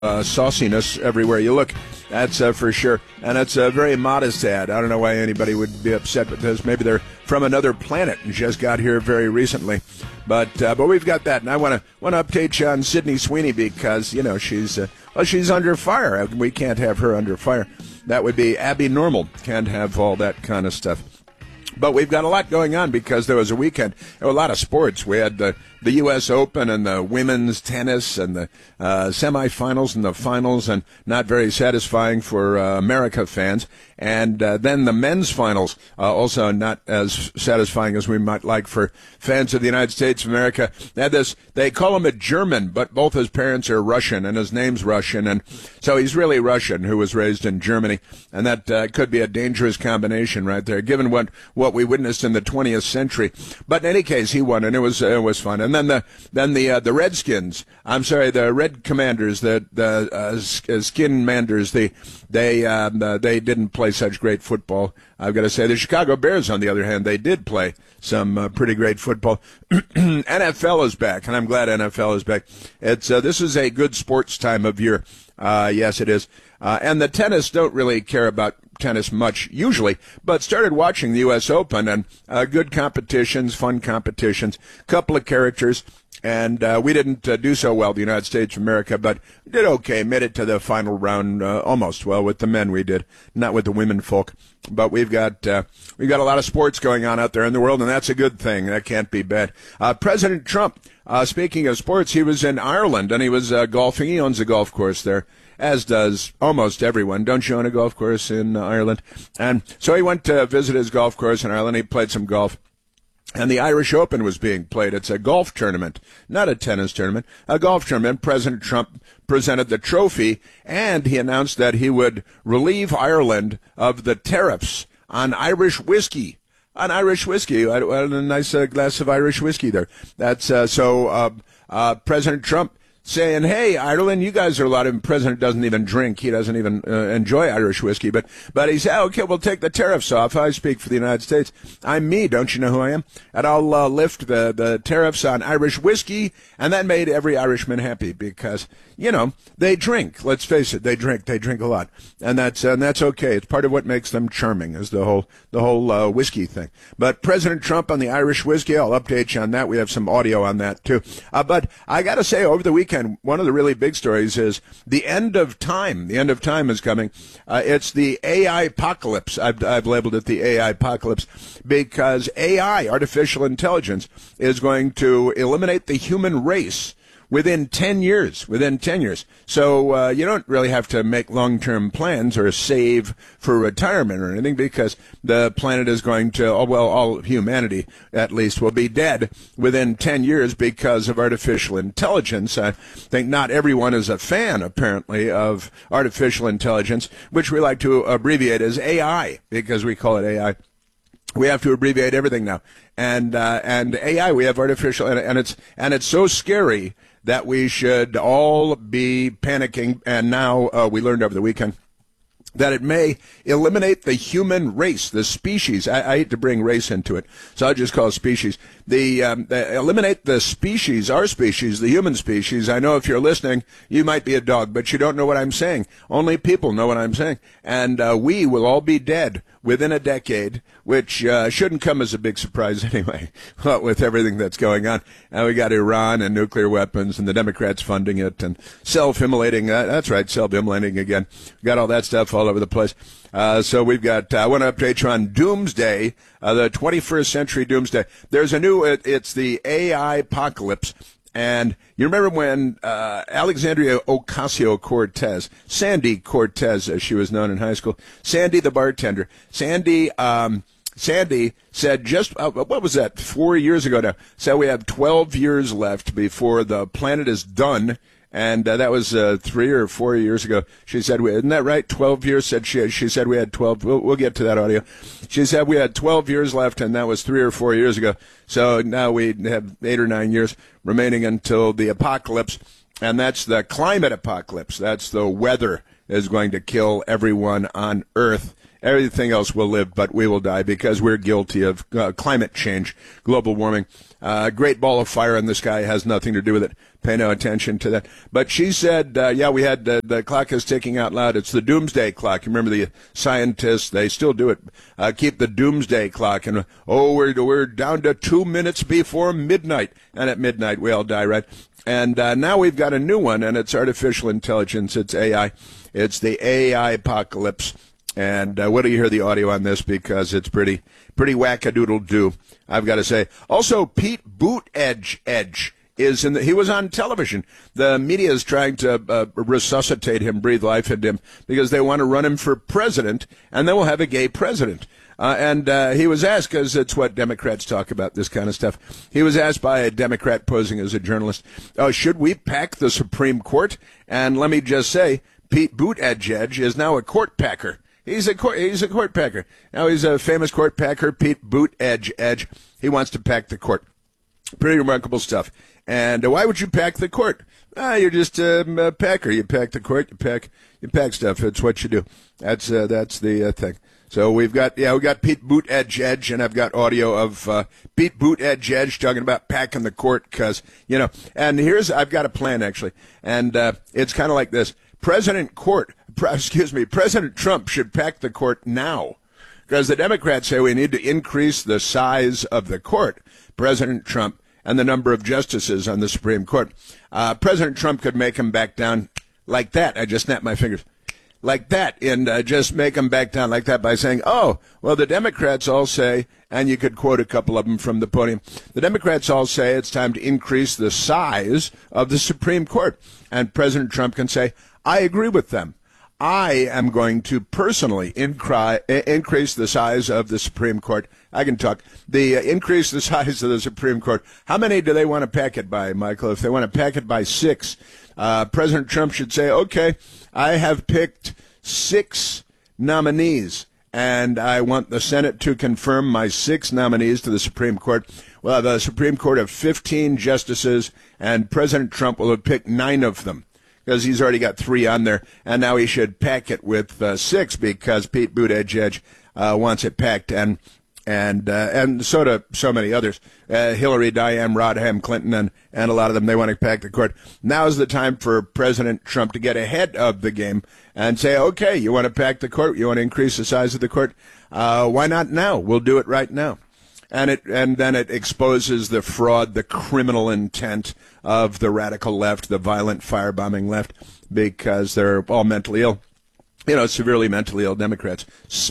sauciness everywhere you look. That's for sure. And it's a very modest ad. I don't know why anybody would be upset with this. Maybe they're from another planet and just got here very recently. But we've got that. And I want to update you on Sydney Sweeney because, she's under fire. We can't have her under fire. That would be Abby Normal. Can't have all that kind of stuff. But we've got a lot going on because there was a weekend. There were a lot of sports. We had the U.S. Open and the women's tennis and the semifinals and the finals, and not very satisfying for America fans. And then the men's finals, also not as satisfying as we might like for fans of the United States of America. They had this, they call him a German, but both his parents are Russian, and his name's Russian, and so he's really Russian, who was raised in Germany. And that could be a dangerous combination right there, given what we witnessed in the 20th century. But in any case, he won, and it was fun. And then the Redskins, the Red Commanders, the Skin Manders, they didn't play such great football. I've got to say, the Chicago Bears, on the other hand, they did play some pretty great football. NFL is back, and I'm glad NFL is back. This is a good sports time of year. Yes, it is. And the tennis don't really care about tennis much usually, but started watching the U.S. Open, and good competitions, fun competitions, couple of characters. And we didn't do so well, the United States of America, but did okay, made it to the final round almost. Well, with the men we did, not with the women folk. But we've got a lot of sports going on out there in the world, and that's a good thing. That can't be bad. President Trump, speaking of sports, he was in Ireland, and he was golfing. He owns a golf course there, as does almost everyone. Don't you own a golf course in Ireland? And so he went to visit his golf course in Ireland. He played some golf. And the Irish Open was being played. It's a golf tournament, not a tennis tournament, a golf tournament. President Trump presented the trophy, and he announced that he would relieve Ireland of the tariffs on Irish whiskey. On Irish whiskey. I had a nice glass of Irish whiskey there. That's President Trump saying, hey, Ireland, you guys are a lot of, president doesn't even drink. He doesn't even enjoy Irish whiskey. But he said, okay, we'll take the tariffs off. I speak for the United States. I'm me. Don't you know who I am? And I'll lift the tariffs on Irish whiskey. And that made every Irishman happy because, they drink. Let's face it. They drink a lot. And that's okay. It's part of what makes them charming is the whole whiskey thing. But President Trump on the Irish whiskey, I'll update you on that. We have some audio on that too. But I got to say, over the weekend, one of the really big stories is the end of time. The end of time is coming. It's the AI apocalypse. I've labeled it the AI apocalypse because AI, artificial intelligence, is going to eliminate the human race within 10 years. So you don't really have to make long-term plans or save for retirement or anything because the planet is going to, all humanity at least, will be dead within 10 years because of artificial intelligence. I think not everyone is a fan, apparently, of artificial intelligence, which we like to abbreviate as AI because we call it AI. We have to abbreviate everything now. And AI, we have artificial, and it's so scary that we should all be panicking. And now we learned over the weekend that it may eliminate the human race, the species. I hate to bring race into it, so I'll just call it species. Eliminate the species, our species, the human species. I know if you're listening, you might be a dog, but you don't know what I'm saying. Only people know what I'm saying. And we will all be dead within a decade, which shouldn't come as a big surprise anyway, with everything that's going on. And we got Iran and nuclear weapons and the Democrats funding it and self-immolating. That's right, self-immolating again. We got all that stuff all over the place. So we've got, I want to update you on Doomsday, the 21st century Doomsday. There's a new, it's the AI apocalypse. And you remember when Alexandria Ocasio-Cortez, Sandy Cortez, as she was known in high school, Sandy the bartender, Sandy said just, what was that, 4 years ago now, said we have 12 years left before the planet is done. And that was 3 or 4 years ago. She said, isn't that right? 12 years, said she said we had 12. We'll get to that audio. She said we had 12 years left, and that was 3 or 4 years ago. So now we have 8 or 9 years remaining until the apocalypse. and that's the climate apocalypse. That's the weather is going to kill everyone on Earth. Everything else will live, but we will die because we're guilty of climate change, global warming. Great ball of fire in the sky has nothing to do with it. Pay no attention to that. But she said, we had the clock is ticking out loud. It's the doomsday clock. You remember the scientists, they still do it. Keep the doomsday clock. And, we're down to 2 minutes before midnight. And at midnight, we all die, right? And now we've got a new one, and it's artificial intelligence. It's AI. It's the AI apocalypse. And wait till you hear the audio on this because it's pretty wackadoodle-doo, I've got to say. Also, Pete Buttigieg he was on television. The media is trying to resuscitate him, breathe life into him, because they want to run him for president, and then we'll have a gay president. And he was asked, because it's what Democrats talk about, this kind of stuff. He was asked by a Democrat posing as a journalist, should we pack the Supreme Court? And let me just say, Pete Buttigieg is now a court packer. He's a court packer. Now he's a famous court packer, Pete Buttigieg. He wants to pack the court. Pretty remarkable stuff. And why would you pack the court? You're just a packer. You pack the court. You pack stuff. It's what you do. That's the thing. So we got Pete Buttigieg, and I've got audio of Pete Buttigieg talking about packing the court because, and I've got a plan actually, and it's kind of like this. President Trump should pack the court now because the Democrats say we need to increase the size of the court. President Trump and the number of justices on the Supreme Court. President Trump could make them back down like that. I just snapped my fingers. Like that, and just make them back down like that by saying, the Democrats all say, and you could quote a couple of them from the podium, the Democrats all say it's time to increase the size of the Supreme Court. And President Trump can say, I agree with them. I am going to personally increase the size of the Supreme Court. I can talk. Increase the size of the Supreme Court. How many do they want to pack it by, Michael? If they want to pack it by 6, President Trump should say, okay, I have picked 6 nominees, and I want the Senate to confirm my 6 nominees to the Supreme Court. We'll have a Supreme Court of 15 justices, and President Trump will have picked 9 of them, because he's already got 3 on there, and now he should pack it with 6 because Pete Buttigieg wants it packed, and so do so many others. Hillary, Diane, Rodham, Clinton, and a lot of them, they want to pack the court. Now's the time for President Trump to get ahead of the game and say, okay, you want to pack the court? You want to increase the size of the court? Why not now? We'll do it right now. And then it exposes the fraud, the criminal intent of the radical left, the violent firebombing left, because they're all mentally ill. Severely mentally ill Democrats.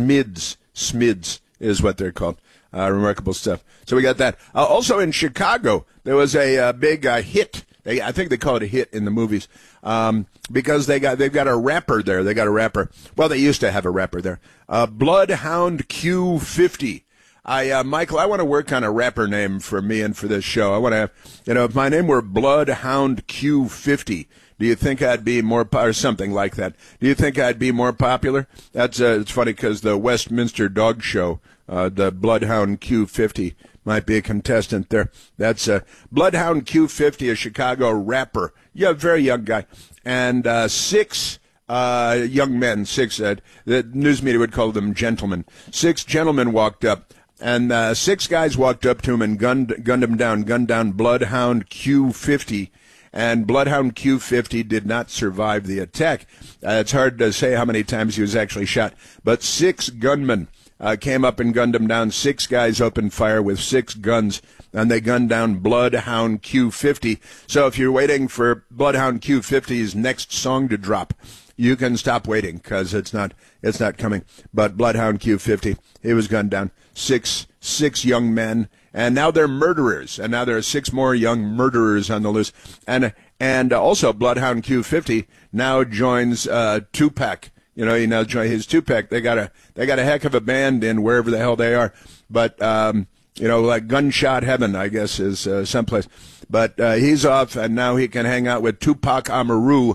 SMIDs is what they're called. Remarkable stuff. So we got that. Also in Chicago, there was a big hit. I think they call it a hit in the movies because they've got a rapper there. They got a rapper. Well, they used to have a rapper there. Bloodhound Q50. Michael, I want to work on a rapper name for me and for this show. I want to have, if my name were Bloodhound Q50, do you think I'd be more, or something like that? Do you think I'd be more popular? That's, it's funny because the Westminster Dog Show, the Bloodhound Q50 might be a contestant there. That's, Bloodhound Q50, a Chicago rapper. Yeah, very young guy. And, 6, young men, 6, the news media would call them gentlemen. 6 gentlemen walked up. And 6 guys walked up to him and gunned down Bloodhound Q50. And Bloodhound Q50 did not survive the attack. It's hard to say how many times he was actually shot. But 6 gunmen came up and gunned him down. 6 guys opened fire with 6 guns, and they gunned down Bloodhound Q50. So if you're waiting for Bloodhound Q50's next song to drop, you can stop waiting because it's not coming. But Bloodhound Q50, he was gunned down. 6 young men, and now they're murderers, and now there are 6 more young murderers on the loose. And also Bloodhound Q50 now joins Tupac. He now joins his Tupac. They got a heck of a band in wherever the hell they are. But like Gunshot Heaven, I guess, is someplace. But he's off, and now he can hang out with Tupac Amaru.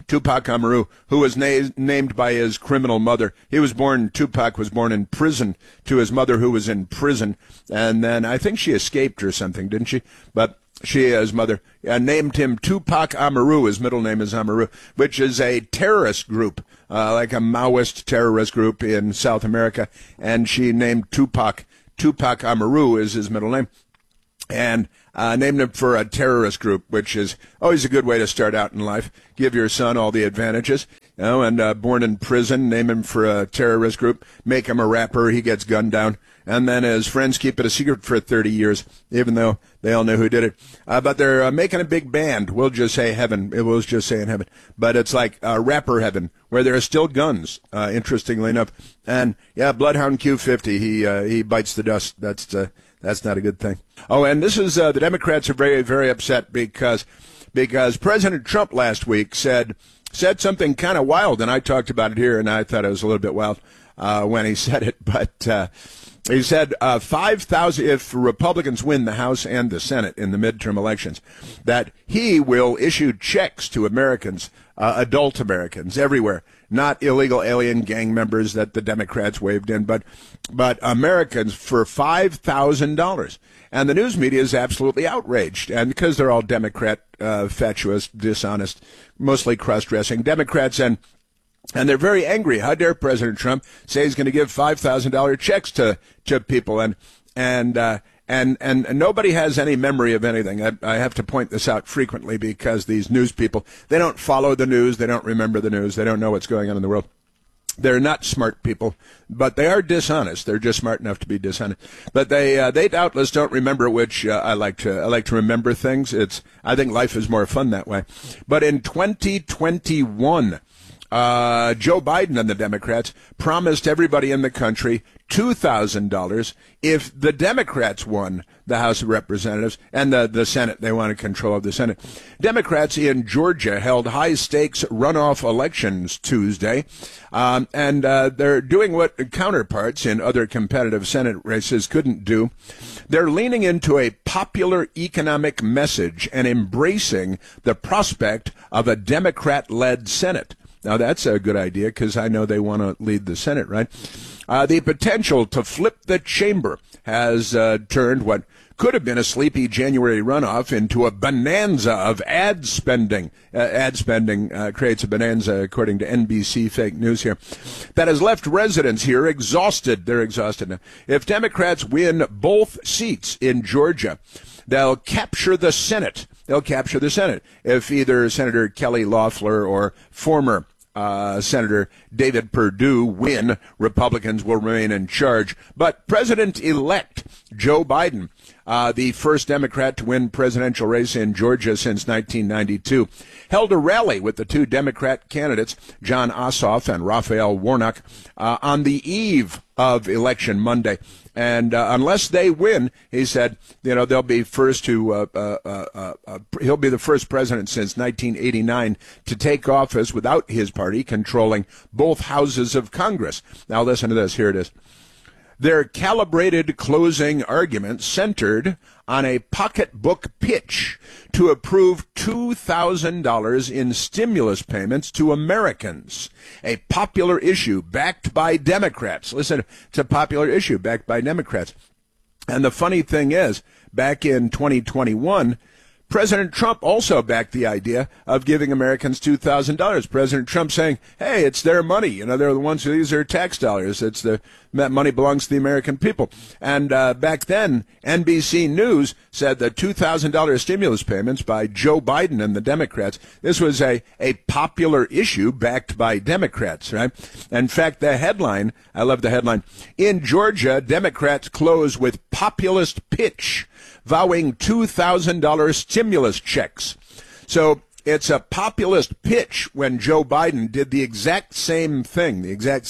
Tupac Amaru, who was named by his criminal mother. Tupac was born in prison to his mother, who was in prison. And then I think she escaped or something, didn't she? But his mother, named him Tupac Amaru. His middle name is Amaru, which is a terrorist group, like a Maoist terrorist group in South America. And she named Tupac Amaru is his middle name. And named him for a terrorist group, which is always a good way to start out in life. Give your son all the advantages, and born in prison, name him for a terrorist group, make him a rapper, he gets gunned down, and then his friends keep it a secret for 30 years, even though they all know who did it. But they're making a big band. We'll just say heaven. It was just saying heaven. But it's like rapper heaven, where there are still guns, interestingly enough. And, yeah, Bloodhound Q50, he bites the dust. That's not a good thing. Oh, and this is, the Democrats are very, very upset because President Trump last week said something kind of wild, and I talked about it here, and I thought it was a little bit wild when he said it, but he said 5,000, if Republicans win the House and the Senate in the midterm elections, that he will issue checks to Americans, adult Americans everywhere, not illegal alien gang members that the Democrats waved in, but Americans for $5,000. And the news media is absolutely outraged, and because they're all Democrat, fatuous, dishonest, mostly cross-dressing Democrats, and they're very angry. How dare President Trump say he's going to give $5,000 checks to people, and nobody has any memory of anything. I have to point this out frequently because these news people, they don't follow the news, they don't remember the news, they don't know what's going on in the world. They're not smart people, but they are dishonest. They're just smart enough to be dishonest. But they doubtless don't remember, which I like to remember things. I think life is more fun that way. But in 2021, Joe Biden and the Democrats promised everybody in the country $2,000 if the Democrats won the House of Representatives and the Senate. They wanted control of the Senate. Democrats in Georgia held high-stakes runoff elections Tuesday, and they're doing what counterparts in other competitive Senate races couldn't do. They're leaning into a popular economic message and embracing the prospect of a Democrat-led Senate. Now, that's a good idea because I know they want to lead the Senate, right? The potential to flip the chamber has turned what could have been a sleepy January runoff into a bonanza of ad spending. Ad spending creates a bonanza, according to NBC fake news here, that has left residents here exhausted. They're exhausted now. If Democrats win both seats in Georgia, they'll capture the Senate. They'll capture the Senate. If either Senator Kelly Loeffler or former Senator David Perdue win, Republicans will remain in charge. But President-elect Joe Biden, the first Democrat to win presidential race in Georgia since 1992, held a rally with the two Democrat candidates, Jon Ossoff and Raphael Warnock, on the eve of Election Monday. And unless they win, he said, they'll be first to, he'll be the first president since 1989 to take office without his party controlling both houses of Congress. Now listen to this. Here it is. Their calibrated closing argument centered on a pocketbook pitch to approve $2,000 in stimulus payments to Americans, a popular issue backed by Democrats. Listen, it's a popular issue backed by Democrats. And the funny thing is, back in 2021, President Trump also backed the idea of giving Americans $2,000. President Trump saying, hey, it's their money. They're the ones who use their tax dollars. That money belongs to the American people. And back then, NBC News said the $2,000 stimulus payments by Joe Biden and the Democrats, this was a popular issue backed by Democrats, right? In fact, the headline, I love the headline, in Georgia, Democrats close with populist pitch, vowing $2,000 stimulus checks. So it's a populist pitch when Joe Biden did the exact same thing,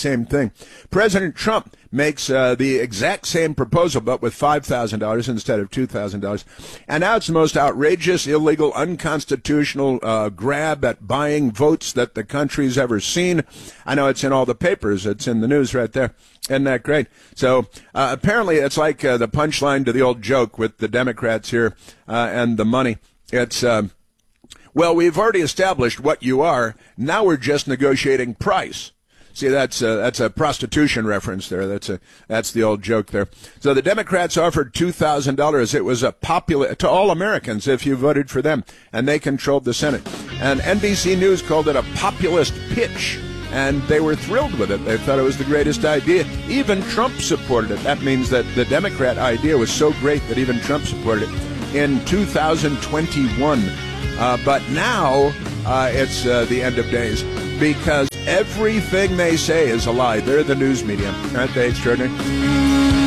President Trump makes the exact same proposal, but with $5,000 instead of $2,000. And now it's the most outrageous, illegal, unconstitutional grab at buying votes that the country's ever seen. I know it's in all the papers. It's in the news right there. Isn't that great? So apparently it's like the punchline to the old joke with the Democrats here and the money. It's Well, we've already established what you are. Now we're just negotiating price. See, that's a prostitution reference there. That's the old joke there. So the Democrats offered $2,000. It was a popular to all Americans if you voted for them, and they controlled the Senate. And NBC News called it a populist pitch, and they were thrilled with it. They thought it was the greatest idea. Even Trump supported it. That means that the Democrat idea was so great that even Trump supported it in 2021. But now it's the end of days, because everything they say is a lie. They're the news media. Aren't they extraordinary?